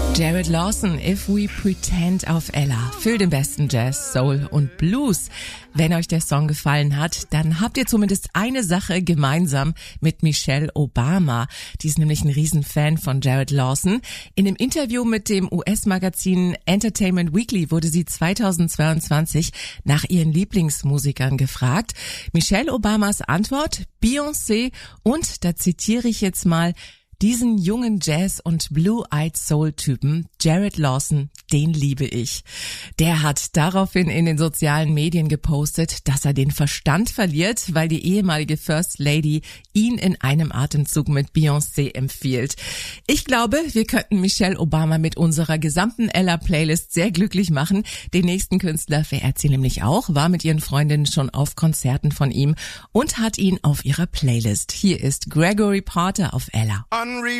Jared Lawson, If We Pretend auf Ella. Für den besten Jazz, Soul und Blues. Wenn euch der Song gefallen hat, dann habt ihr zumindest eine Sache gemeinsam mit Michelle Obama. Die ist nämlich ein Riesenfan von Jared Lawson. In dem Interview mit dem US-Magazin Entertainment Weekly wurde sie 2022 nach ihren Lieblingsmusikern gefragt. Michelle Obamas Antwort: Beyoncé und, da zitiere ich jetzt mal, diesen jungen Jazz- und Blue-Eyed-Soul-Typen, Jared Lawson, den liebe ich. Der hat daraufhin in den sozialen Medien gepostet, dass er den Verstand verliert, weil die ehemalige First Lady ihn in einem Atemzug mit Beyoncé empfiehlt. Ich glaube, wir könnten Michelle Obama mit unserer gesamten Ella-Playlist sehr glücklich machen. Den nächsten Künstler verehrt sie nämlich auch, war mit ihren Freundinnen schon auf Konzerten von ihm und hat ihn auf ihrer Playlist. Hier ist Gregory Porter auf Ella.